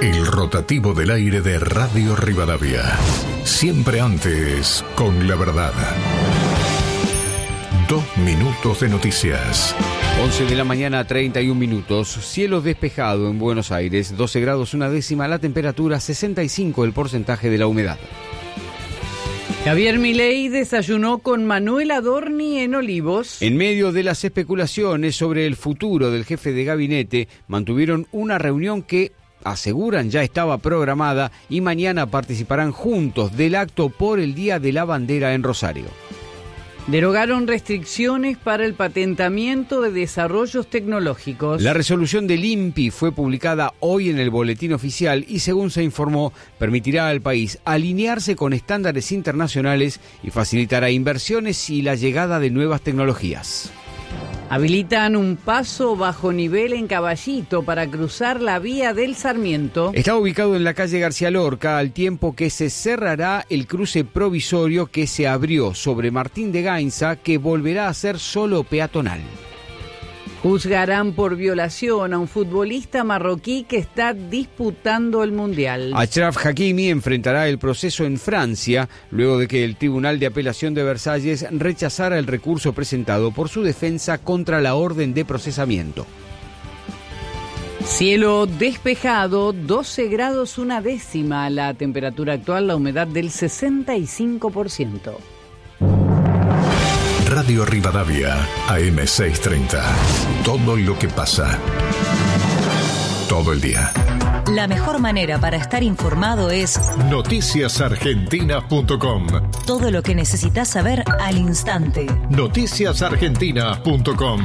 El rotativo del aire de Radio Rivadavia. Siempre antes, con la verdad. 2 minutos de noticias. 11 de la mañana, 31 minutos. Cielo despejado en Buenos Aires, 12 grados una décima, la temperatura 65 el porcentaje de la humedad. Javier Milei desayunó con Manuel Adorni en Olivos. En medio de las especulaciones sobre el futuro del jefe de gabinete, mantuvieron una reunión que aseguran ya estaba programada y mañana participarán juntos del acto por el Día de la Bandera en Rosario. Derogaron restricciones para el patentamiento de desarrollos tecnológicos. La resolución del INPI fue publicada hoy en el boletín oficial y, según se informó, permitirá al país alinearse con estándares internacionales y facilitará inversiones y la llegada de nuevas tecnologías. Habilitan un paso bajo nivel en Caballito para cruzar la vía del Sarmiento. Está ubicado en la calle García Lorca, al tiempo que se cerrará el cruce provisorio que se abrió sobre Martín de Gainza, que volverá a ser solo peatonal. Juzgarán por violación a un futbolista marroquí que está disputando el Mundial. Achraf Hakimi enfrentará el proceso en Francia, luego de que el Tribunal de Apelación de Versalles rechazara el recurso presentado por su defensa contra la orden de procesamiento. Cielo despejado, 12 grados una décima, la temperatura actual, la humedad del 65%. Radio Rivadavia, AM630. Todo lo que pasa. Todo el día. La mejor manera para estar informado es noticiasargentinas.com. Todo lo que necesitas saber al instante. Noticiasargentinas.com.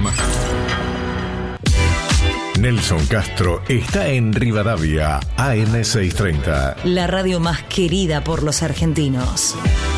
Nelson Castro está en Rivadavia, AM630. La radio más querida por los argentinos.